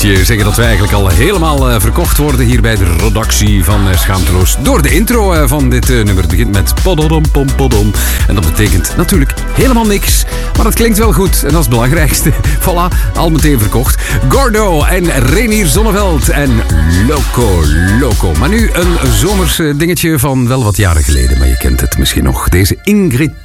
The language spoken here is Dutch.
moet je zeggen dat wij eigenlijk al helemaal verkocht worden hier bij de redactie van Schaamteloos. Door de intro van dit nummer. Het begint met pododom, pom, podom. En dat betekent natuurlijk helemaal niks. Maar het klinkt wel goed en dat is het belangrijkste. Voilà, al meteen verkocht. Gordo en Renier Zonneveld en Loco Loco. Maar nu een zomers dingetje van wel wat jaren geleden. Maar je kent het misschien nog. Deze Ingrid